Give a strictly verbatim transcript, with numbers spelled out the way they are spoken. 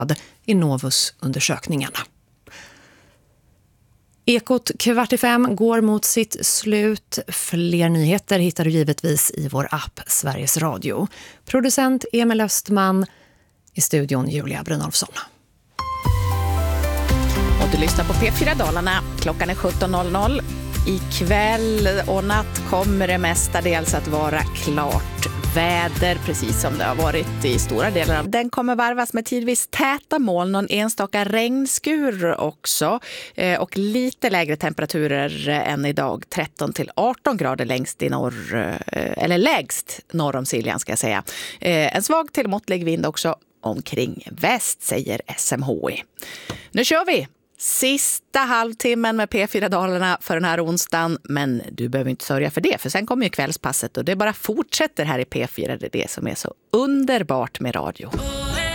i Novus-undersökningarna. Ekot kvart i fem går mot sitt slut. Fler nyheter hittar du givetvis i vår app Sveriges Radio. Producent Emil Östman, i studion Julia Brynolfsson. Och du lyssnar på P fyra Dalarna. Klockan är sjutton noll noll. Ikväll och natt kommer det mestadels att vara klart väder, precis som det har varit i stora delar av. Den kommer varvas med tidvis täta moln och en enstaka regnskur också. Eh, och lite lägre temperaturer än idag. tretton till arton grader längst i norr, eh, eller lägst norr om Siljan ska jag säga. Eh, en svag till måttlig vind också omkring väst, säger S M H I. Nu kör vi! Sista halvtimmen med P fyra Dalarna för den här onsdagen. Men du behöver inte sörja för det, för sen kommer ju kvällspasset och det bara fortsätter här i P fyra. Det är det som är så underbart med radio.